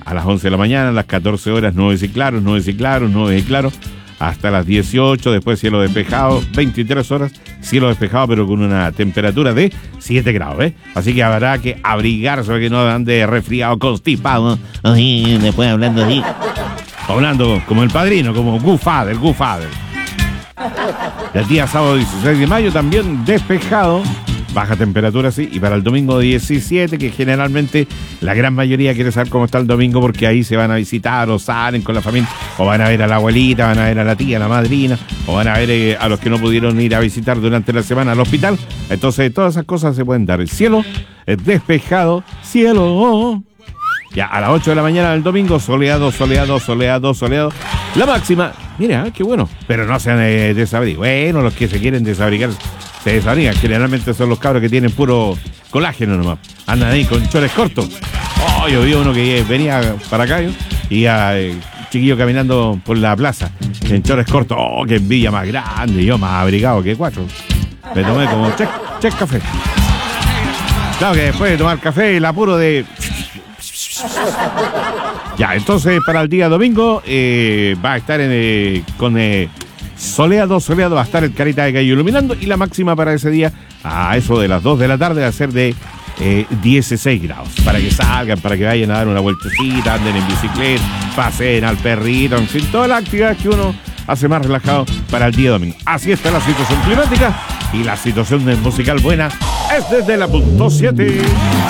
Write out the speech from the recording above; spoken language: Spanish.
a las 11 de la mañana, a las 14 horas nubes y claros, nubes y claros, nubes y claros, hasta las 18, después cielo despejado, 23 horas, cielo despejado, pero con una temperatura de 7 grados, ¿eh? Así que habrá que abrigarse para que no ande resfriado, constipado, así, después hablando así, hablando como el padrino, como Good Father. El día sábado 16 de mayo también despejado, baja temperatura, sí, y para el domingo 17, que generalmente la gran mayoría quiere saber cómo está el domingo, porque ahí se van a visitar o salen con la familia, o van a ver a la abuelita, van a ver a la tía, a la madrina, o van a ver a los que no pudieron ir a visitar durante la semana al hospital. Entonces todas esas cosas se pueden dar. El cielo es despejado, cielo. Ya a las 8 de la mañana del domingo, soleado. La máxima, mira, qué bueno, pero no sean desabrigados. Bueno, los que se quieren desabrigar se desabrigan. Generalmente son los cabros que tienen puro colágeno nomás. Andan ahí con chores cortos. Oh, yo vi uno que venía para acá y chiquillo caminando por la plaza en chores cortos. Oh, qué envidia más grande. Yo más abrigado que 4. Me tomé como check café. Claro que después de tomar café, el apuro de... Ya, entonces para el día domingo va a estar con soleado, va a estar el Carita de Gallo iluminando, y la máxima para ese día, a eso de las 2 de la tarde, va a ser de 16 grados. Para que salgan, para que vayan a dar una vueltecita, anden en bicicleta, pasen al perrito, en fin, todas las actividades que uno hace más relajado para el día domingo. Así está la situación climática, y la situación musical buena es desde la punto 7.